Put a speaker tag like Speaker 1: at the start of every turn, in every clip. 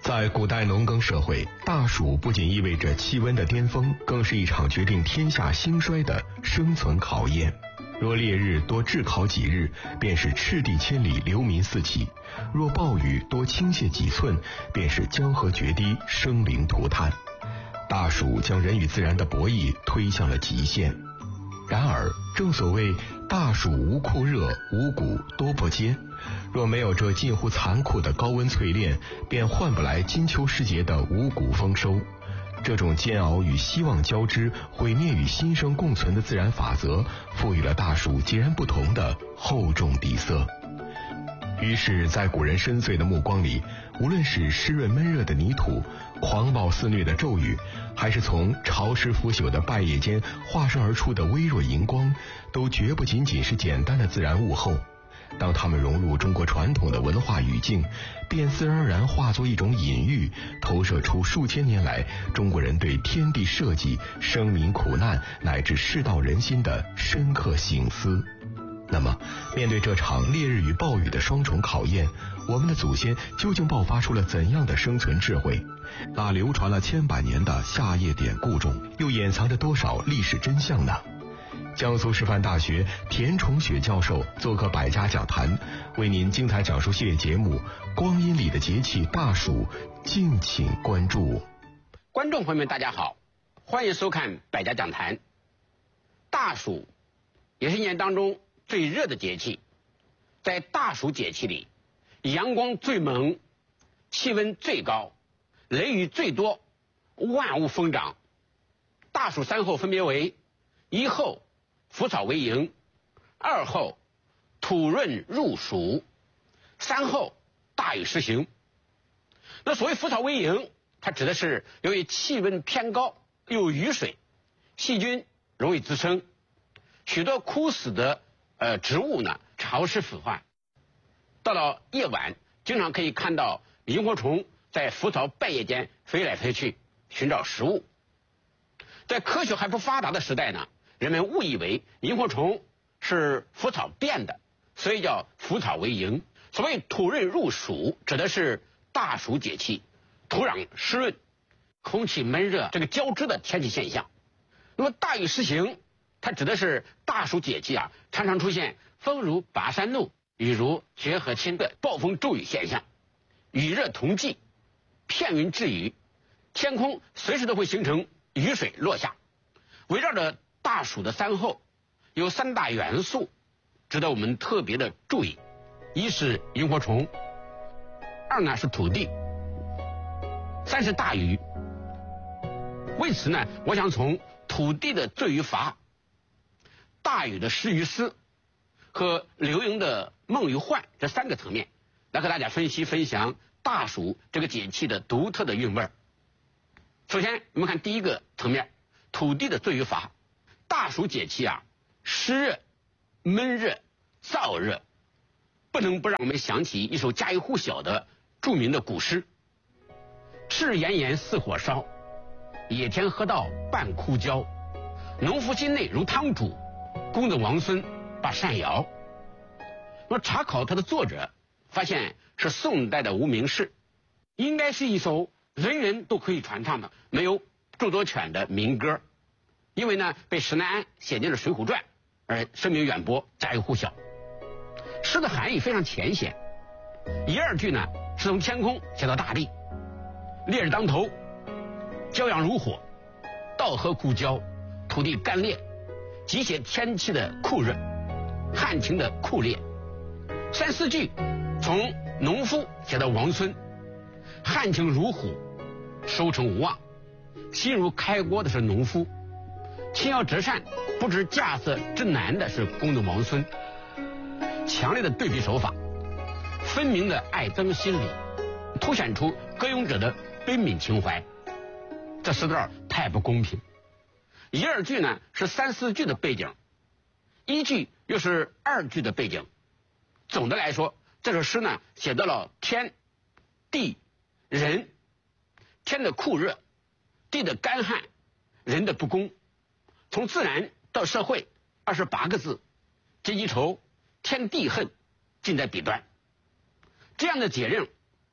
Speaker 1: 在古代农耕社会，大暑不仅意味着气温的巅峰，更是一场决定天下兴衰的生存考验。若烈日多炙烤几日，便是赤地千里，流民四起；若暴雨多倾泻几寸，便是江河决堤，生灵涂炭。大暑将人与自然的博弈推向了极限。然而，正所谓大暑无酷热，五谷多不坚。若没有这近乎残酷的高温淬炼，便换不来金秋时节的五谷丰收。这种煎熬与希望交织、毁灭与新生共存的自然法则，赋予了大暑截然不同的厚重底色。于是，在古人深邃的目光里，无论是湿润闷热的泥土、狂暴肆虐的骤雨，还是从潮湿腐朽的败叶间化身而出的微弱荧光，都绝不仅仅是简单的自然物候。当它们融入中国传统的文化语境，便自然而然化作一种隐喻，投射出数千年来中国人对天地设计、生民苦难乃至世道人心的深刻省思。那么，面对这场烈日与暴雨的双重考验，我们的祖先究竟爆发出了怎样的生存智慧？那流传了千百年的夏夜典故中，又掩藏着多少历史真相呢？江苏师范大学田崇雪教授做客百家讲坛，为您精彩讲述系列节目《光阴里的节气大暑》，敬请关注。
Speaker 2: 观众朋友们，大家好，欢迎收看百家讲坛。大暑也是一年当中最热的节气，在大暑节气里，阳光最猛，气温最高，雷雨最多，万物疯长。大暑三候分别为：一候腐草为营，二候土润入暑，三候大雨时行。那所谓腐草为营，它指的是由于气温偏高，有雨水，细菌容易滋生，许多枯死的植物呢潮湿腐坏。到了夜晚，经常可以看到萤火虫在腐草败叶间飞来飞去，寻找食物。在科学还不发达的时代呢，人们误以为萤火虫是腐草变的，所以叫腐草为营。所谓土润入暑，指的是大暑节气土壤湿润、空气闷热这个交织的天气现象。那么大雨时行，它指的是大暑节气常常出现风如拔山怒，雨如决河倾的暴风骤雨现象，雨热同济，片云质雨，天空随时都会形成雨水落下。围绕着大暑的三候，有三大元素值得我们特别的注意：一是萤火虫，二呢是土地，三是大雨。为此呢，我想从土地的罪与罚、大雨的失与失和流萤的梦与幻这三个层面，来和大家分析分享大暑这个节气的独特的韵味。首先我们看第一个层面，土地的罪与罚。大暑节气湿热、闷热、燥热，不能不让我们想起一首家喻户晓的著名的古诗：赤炎炎似火烧，野田河道半枯焦。农夫心内如汤煮，公子王孙把扇摇。那查考它的作者，发现是宋代的无名氏，应该是一首人人都可以传唱的没有著作权的民歌。因为呢，被施耐庵写进了《水浒传》，而声名远播，家喻户晓。诗的含义非常浅显，一二句呢是从天空写到大地。烈日当头，骄阳如火，稻禾枯焦，土地干裂，即写天气的酷热，旱情的酷烈。三四句从农夫写到王孙，旱情如虎，收成无望，心如开锅的是农夫，轻摇折扇不知稼穑之难的是公子王孙。强烈的对比手法，分明的爱憎心理，凸显出歌咏者的悲悯情怀。这诗段太不公平。一二句呢是三四句的背景，一句又是二句的背景。总的来说，这首诗呢写到了天、地、人，天的酷热，地的干旱，人的不公。从自然到社会，28个字，阶级仇、天地恨，尽在笔端。这样的解令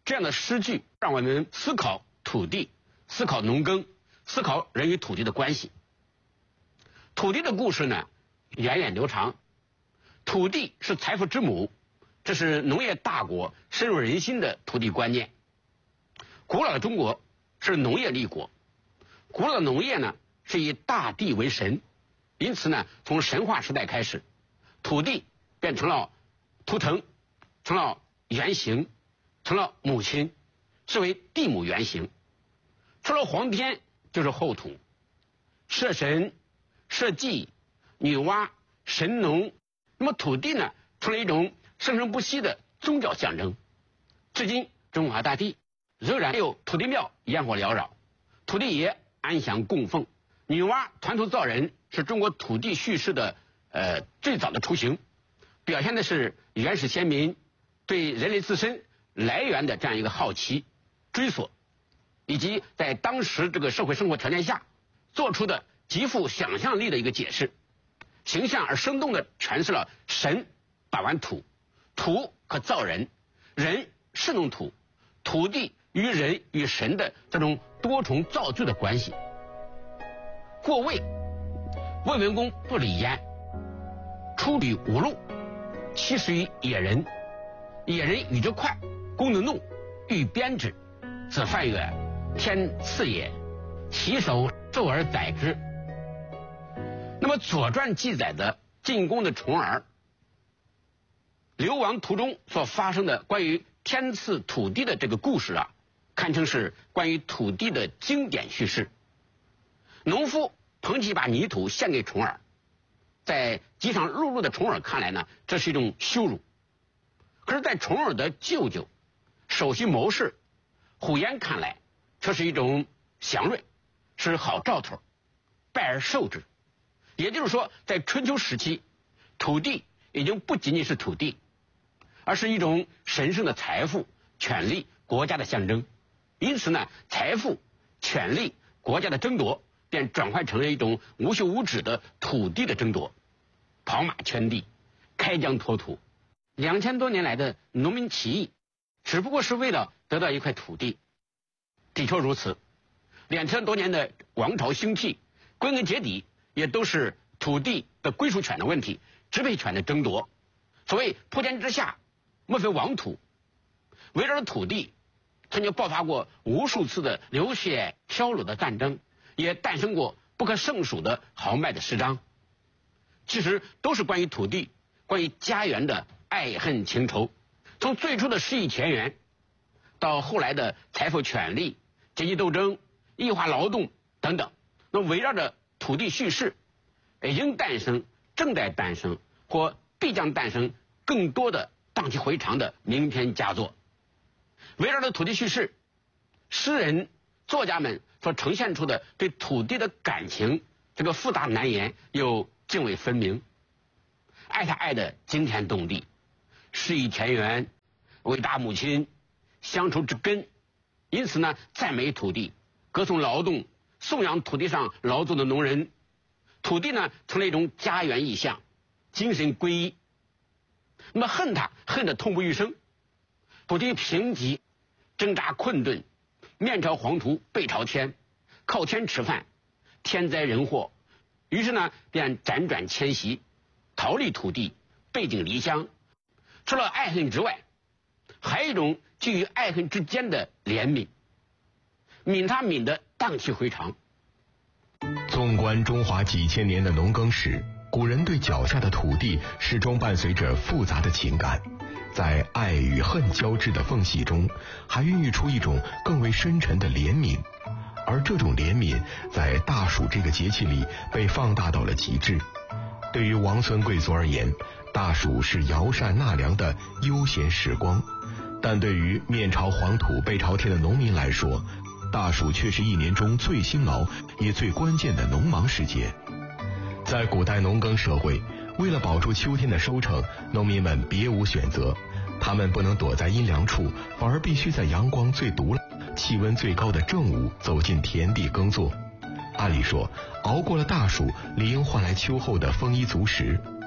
Speaker 2: 这样的诗句让我们思考土地，思考农耕，思考人与土地的关系。土地的故事呢，源远流长。土地是财富之母，这是农业大国深入人心的土地观念。古老的中国是农业立国，古老的农业呢是以大地为神，因此呢，从神话时代开始，土地变成了图腾，成了原型，成了母亲，是为地母原型。除了皇天就是后土，社神、社稷、女娲、神农，那么土地呢，成了一种生生不息的宗教象征。至今中华大地仍然有土地庙烟火缭绕，土地爷安详供奉，女娲团土造人是中国土地叙事的最早的雏形，表现的是原始先民对人类自身来源的这样一个好奇追索，以及在当时这个社会生活条件下做出的极富想象力的一个解释，形象而生动地诠释了神把玩土，土可造人，人是弄土，土地与人与神的这种多重造就的关系。过魏，魏文公不理焉，出旅无路，其食于野人，野人与之快，公子怒，欲鞭之。子犯曰：天赐也，其手受而宰之。那么《左传》记载的晋公的重耳流亡途中所发生的关于天赐土地的这个故事啊，堪称是关于土地的经典叙事。农夫捧起一把泥土献给重耳，在饥肠辘辘的重耳看来呢，这是一种羞辱。可是，在重耳的舅舅首席谋士虎烟看来，这是一种祥瑞，是好兆头，拜而受之。也就是说，在春秋时期，土地已经不仅仅是土地，而是一种神圣的财富、权力、国家的象征。因此呢，财富、权力、国家的争夺便转换成了一种无休无止的土地的争夺，跑马圈地，开疆拓土。2000多年来的农民起义，只不过是为了得到一块土地。的确如此，2000多年的王朝兴替，归根结底也都是土地的归属权的问题，支配权的争夺。所谓普天之下莫非王土，围绕着土地曾经爆发过无数次的流血飘橹的战争，也诞生过不可胜数的豪迈的诗章。其实都是关于土地、关于家园的爱恨情仇。从最初的诗意田园，到后来的财富权力、阶级斗争、异化劳动等等，那围绕着土地叙事，已经诞生、正在诞生或必将诞生更多的荡气回肠的名篇佳作。围绕着土地叙事，诗人、作家们所呈现出的对土地的感情，这个复杂难言又泾渭分明。爱他爱得惊天动地，诗意田园，伟大母亲，乡愁之根。因此呢，赞美土地，歌颂劳动，颂扬土地上劳作的农人。土地呢，成了一种家园意象，精神归一。那么恨他，恨得痛不欲生。土地贫瘠，挣扎困顿，面朝黄土背朝天，靠天吃饭，天灾人祸。于是呢，便辗转迁徙，逃离土地，背井离乡。除了爱恨之外，还有一种基于爱恨之间的怜悯，悯他悯得荡气回肠。
Speaker 1: 纵观中华几千年的农耕史，古人对脚下的土地始终伴随着复杂的情感，在爱与恨交织的缝隙中，还孕育出一种更为深沉的怜悯。而这种怜悯在大暑这个节气里被放大到了极致。对于王孙贵族而言，大暑是摇扇纳凉的悠闲时光，但对于面朝黄土背朝天的农民来说，大暑却是一年中最辛劳也最关键的农忙时节。在古代农耕社会，为了保住秋天的收成，农民们别无选择，他们不能躲在阴凉处，反而必须在阳光最毒辣、气温最高的正午走进田地耕作。按理说，熬过了大暑，理应换来秋后的丰衣足食。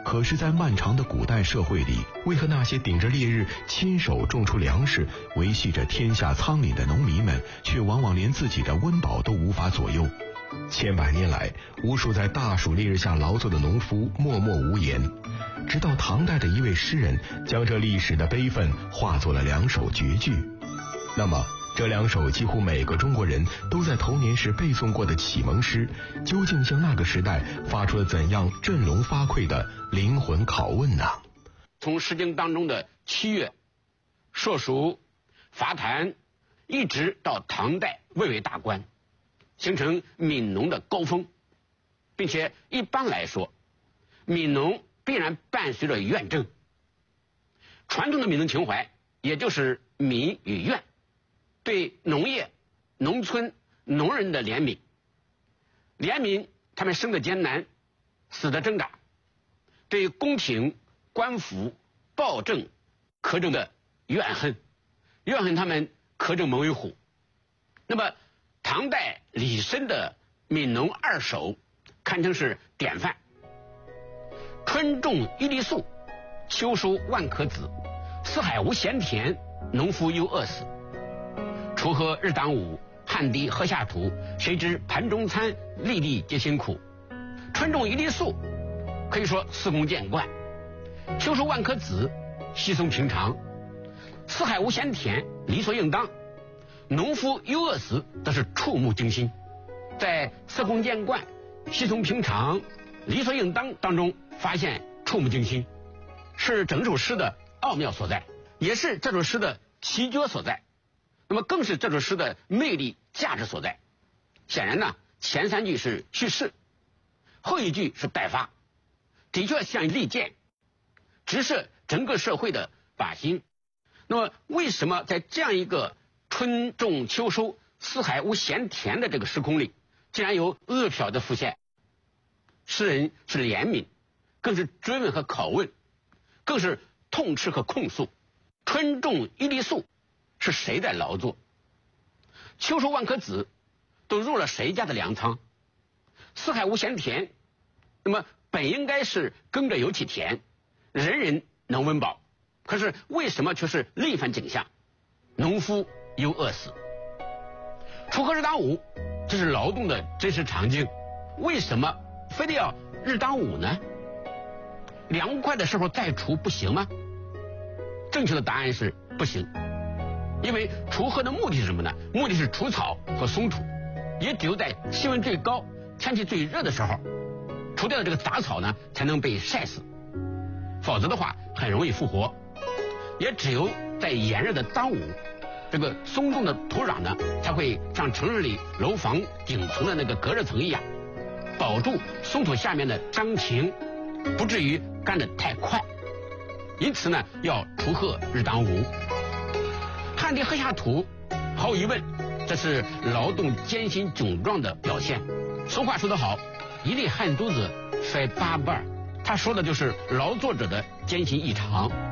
Speaker 1: 可是，在漫长的古代社会里，为何那些顶着烈日亲手种出粮食、维系着天下仓廪的农民们，却往往连自己的温饱都无法左右？千百年来，无数在大暑烈日下劳作的农夫默默无言，直到唐代的一位诗人将这历史的悲愤化作了2首绝句。那么，这2首几乎每个中国人都在童年时背诵过的启蒙诗，究竟向那个时代发出了怎样振聋发聩的灵魂拷问呢？
Speaker 2: 从《诗经》当中的七月、朔暑、伐檀，一直到唐代蔚为大观，形成悯农的高峰，并且一般来说，悯农必然伴随着怨憎。传统的悯农情怀，也就是悯与怨，对农业、农村、农人的怜悯，怜悯他们生的艰难，死的挣扎，对宫廷、官府、暴政、苛政的怨恨，怨恨他们苛政猛于虎。那么唐代李绅的悯农2首堪称是典范：春种一粒粟，秋收万颗子，四海无闲田，农夫忧饿死。锄禾日当午，汗滴禾下土，谁知盘中餐，粒粒皆辛苦。春种一粒粟，可以说司空见惯；秋收万颗子，稀松平常；四海无闲田，理所应当；农夫忧饿死，则是触目惊心。在司空见惯、稀松平常、理所应当当中发现触目惊心，是整首诗的奥妙所在，也是这首诗的奇绝所在，那么更是这首诗的魅力价值所在。显然呢，前3句是叙事，后1句是代发，的确像一利剑，直射整个社会的靶心。那么为什么在这样一个春种秋收、四海无闲田的这个时空里，竟然有恶殍的浮现？诗人是怜悯，更是追问和拷问，更是痛斥和控诉。春种一粒粟，是谁在劳作？秋收万颗子，都入了谁家的粮仓？四海无闲田，那么本应该是耕者有其田，人人能温饱，可是为什么却是另一番景象？农夫忧饿死。锄禾日当午，这是劳动的真实场景，为什么非得要日当午呢？凉快的时候再锄不行吗？正确的答案是不行，因为锄禾的目的是什么呢？目的是除草和松土，也只有在气温最高、天气最热的时候，除掉的这个杂草呢，才能被晒死，否则的话很容易复活。也只有在炎热的当午，这个松动的土壤呢，才会像城市里楼房顶层的那个隔热层一样，保住松土下面的张晴，不至于干得太快。因此呢，要锄禾日当午。汗滴禾下土，毫无疑问，这是劳动艰辛窘状的表现。俗话说得好，一粒汗珠子摔8瓣，他说的就是劳作者的艰辛异常。